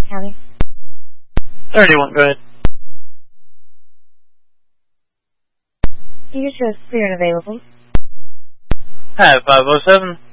County. 31, go ahead. You show clear and available. Hi, 507.